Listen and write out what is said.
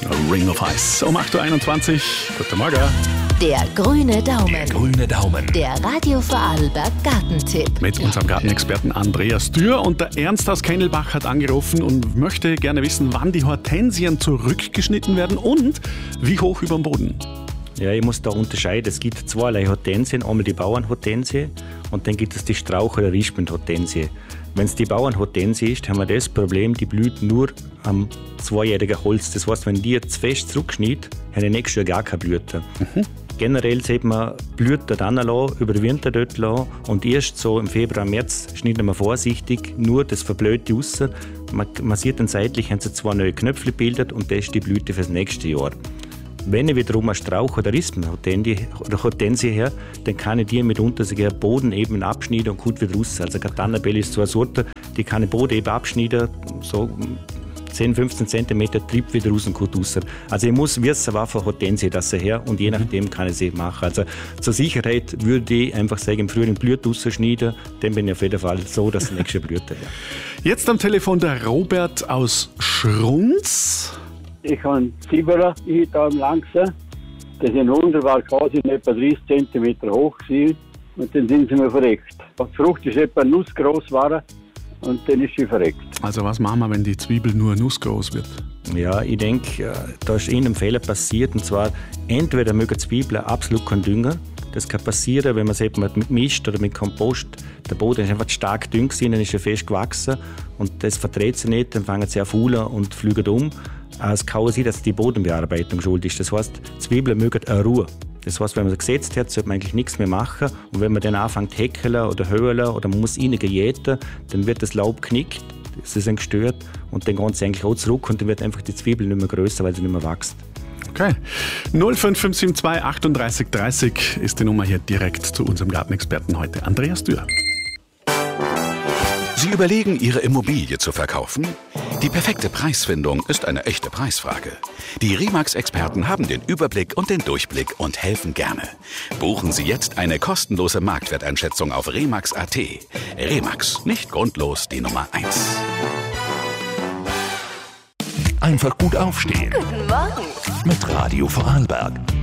Ring of Ice um 8.21 Uhr. Guten Morgen. Der grüne Daumen. Der grüne Daumen. Der Radio Vorarlberg Gartentipp. Mit unserem Gartenexperten Andreas Dürr. Und der Ernst aus Kennelbach hat angerufen und möchte gerne wissen, wann die Hortensien zurückgeschnitten werden und wie hoch über dem Boden. Ja, ich muss da unterscheiden. Es gibt zweierlei Hortensien. Einmal die Bauernhortensie und dann gibt es die Strauch- oder Rispendhortensie. Wenn es die Bauernhortensie ist, haben wir das Problem, die blüht nur am zweijährigen Holz. Das heißt, wenn die zu fest zurückschneidet, haben die nächstes Jahr gar keine Blüte. Generell sieht man Blüten dann lassen, über den Winter dort lassen und erst so im Februar, März schneiden wir vorsichtig nur das Verblödte raus. Man sieht dann seitlich, haben sie zwei neue Knöpfe gebildet und das ist die Blüte für das nächste Jahr. Wenn ich wiederum einen Strauch oder Rispenhortensie her, dann kann ich die mitunter sogar Boden eben abschneiden und gut wieder raus. Also Tannenbell ist so eine Sorte, die kann ich Boden eben abschneiden, so 10, 15 cm Trieb wieder raus und gut raus. Also ich muss wissen, was für Hortensie das her und je nachdem kann ich sie machen. Also zur Sicherheit würde ich einfach sagen, im Frühling Blüte rausschneiden, dann bin ich auf jeden Fall so, dass die nächste Blüte her. Jetzt am Telefon der Robert aus Schrunz. Ich habe Zwiebeln da im Langsen. Die sind wunderbar, quasi etwa 30 cm hoch gewesen. Und dann sind sie mir verreckt. Die Frucht ist etwa nussgroß geworden und dann ist sie verreckt. Also was machen wir, wenn die Zwiebel nur nussgroß wird? Ja, ich denke, da ist Ihnen ein Fehler passiert. Und zwar, entweder mögen Zwiebeln absolut keinen Dünger. Das kann passieren, wenn man es eben mit Mist oder mit Kompost, der Boden ist einfach stark dünn gewesen, dann ist er fest gewachsen und das verträgt sie nicht, dann fangen sie an zu faulen und fliegen um. Es kann auch sein, dass die Bodenbearbeitung schuld ist. Das heisst, Zwiebeln mögen eine Ruhe. Das heisst, wenn man sie gesetzt hat, sollte man eigentlich nichts mehr machen. Und wenn man dann anfängt zu häkeln oder höhlen oder man muss rein jäten, dann wird das Laub geknickt, sie sind gestört und dann gehen sie eigentlich auch zurück und dann wird einfach die Zwiebel nicht mehr grösser, weil sie nicht mehr wächst. Okay. 05572 38 30 ist die Nummer hier direkt zu unserem Gartenexperten heute, Andreas Dürr. Sie überlegen, Ihre Immobilie zu verkaufen? Die perfekte Preisfindung ist eine echte Preisfrage. Die Remax-Experten haben den Überblick und den Durchblick und helfen gerne. Buchen Sie jetzt eine kostenlose Marktwerteinschätzung auf remax.at. Remax, nicht grundlos die Nummer 1. Einfach gut aufstehen. Guten Morgen. Mit Radio Vorarlberg.